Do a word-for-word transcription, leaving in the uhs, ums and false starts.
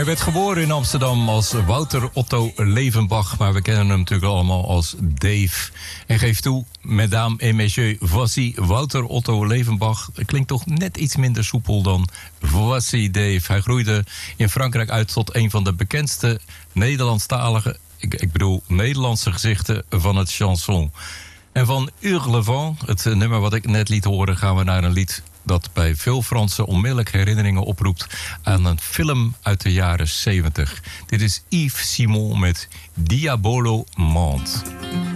Hij werd geboren in Amsterdam als Wouter Otto Levenbach, maar we kennen hem natuurlijk allemaal als Dave. En geef toe, mesdames et messieurs, voici Wouter Otto Levenbach. Klinkt toch net iets minder soepel dan voici Dave. Hij groeide in Frankrijk uit tot een van de bekendste Nederlandstalige, ik, ik bedoel Nederlandse gezichten van het chanson. En van Hurlevent, het nummer wat ik net liet horen, gaan we naar een lied dat bij veel Fransen onmiddellijk herinneringen oproept aan een film uit de jaren zeventig. Dit is Yves Simon met Diabolo Mente.